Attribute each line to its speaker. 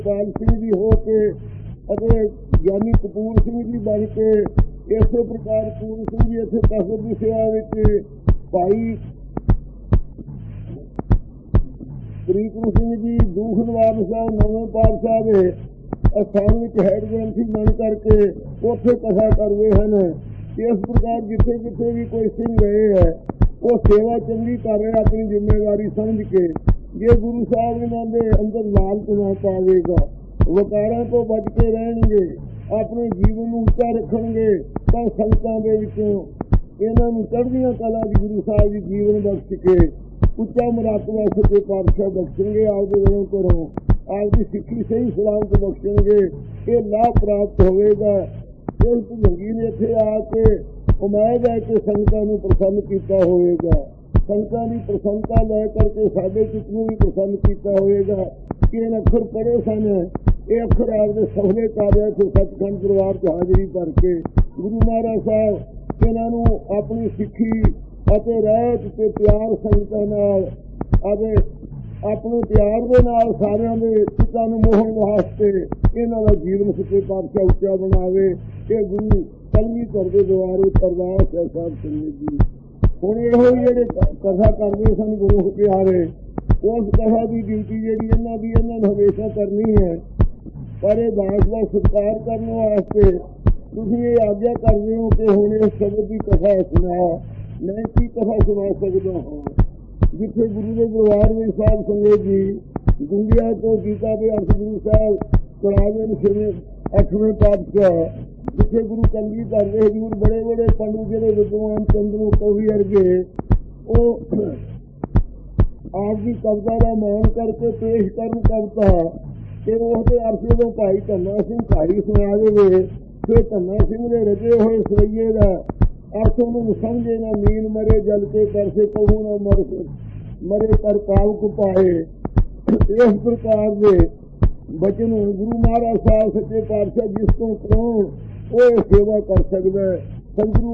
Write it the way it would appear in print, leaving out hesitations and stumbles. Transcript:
Speaker 1: पाल सिंह जी हो के ज्ञानी कपूर सिंह जी बन के इस प्रकार कपूर सिंह जी इतने तखत की सेवा भाई प्रीतम सिंह जी दूख नवाब साहब नवे पातशाह के अस्थान में हेड ग्रंथी बन करके उथे कथा करते हैं। इस प्रकार जिथे जिथे भी कोई सिंह गए है वो सेवा चंगी कर रहे अपनी जिम्मेवारी समझ के। जे गुरु साहब इन्होंने अंदर लालच ना पावेगा, वकारों तो बच के रहेंगे, अपने जीवन को उच्चा रखेंगे तो संगतां दे विचों इन्होंने चढ़दियां कला की गुरु साहब जी जीवन बख्श के उच्चा मरातबा सच्चे पातशाह बख्शेंगे। आपके घरों घरों आपकी सिक्खी सही सलामत बख्शेंगे। ये लाभ प्राप्त होगा। इस भुजंगी ने इत्थे आके उम्मीद है कि संगतां नूं प्रसन्न किया होगा। संगतां की प्रसन्नता लै करके साडे चित्त नूं भी प्रसन्न किया होगा कि इन अखर पढ़े सन, ये अखर आपके सफले कर रहे थे सचखंड दरबार च हाजरी भर के। गुरु महाराज साहब इन्हों अपनी सिक्खी ਅਤੇ ਰਹਿਤ ਤੇ ਪਿਆਰ ਸੰਗਤਾਂ ਨਾਲ ਅਤੇ ਆਪਣੇ ਪਿਆਰ ਦੇ ਨਾਲ ਸਾਰਿਆਂ ਦੇ ਚਿੱਤਾਂ ਨੂੰ ਮੋਹਣ ਵਾਸਤੇ ਇਹਨਾਂ ਦਾ ਜੀਵਨ ਸੱਚੇ ਪਾਤਸ਼ਾਹ ਉੱਚਾ ਬਣਾਵੇ। ਇਹ ਗੁਰੂ ਕਲਗੀਧਰ ਦੇ ਦੁਆਰੇ ਅਰਦਾਸ ਹੈ ਸਾਹਿਬ ਸਿੰਘ ਜੀ। ਹੁਣ ਇਹੋ ਜਿਹੜੇ ਕਥਾ ਕਰਦੇ ਸਨ ਗੁਰੂ ਪਿਆਰੇ, ਉਸ ਕਥਾ ਦੀ ਡਿਊਟੀ ਜਿਹੜੀ ਇਹਨਾਂ ਦੀ ਇਹਨਾਂ ਨੂੰ ਹਮੇਸ਼ਾ ਕਰਨੀ ਹੈ। ਪਰ ਇਹ ਦਾਸ ਦਾ ਸਤਿਕਾਰ ਕਰਨ ਵਾਸਤੇ ਤੁਸੀਂ ਇਹ ਆਗਿਆ ਕਰਦੇ ਹੋ ਕਿ ਹੁਣ ਇਸ ਸ਼ਬਦ ਦੀ ਕਥਾ ਸੁਣਾਓ। मैं की कथा सुना सकता हूँ। जिथे गुरु के दरबार में साहब संगत जी गुंडिया तो गीता के अर्थ गुरु साहब करावे 8वें पातशाह, जिथे गुरु कलगीधर के हजूर बड़े बड़े पंडित जिहड़े विद्वान चंद्र कवि अर्गे वो आप की कविता का मान करके पेश करन कविता कि उसके अर्थ जो भाई धन्ना सिंह भाई सुना देवे फिर धन्ना सिंह के रचे हुए सवैये का अर्थ उन्होंने समझे ना नीन मरे जल के कर से कहू ना मरे पर पावक पाए। इस प्रकार के बचन गुरु महाराज साहब सच्चे पातशाह जिसको करो वो सेवा कर सकता है। सतगुरु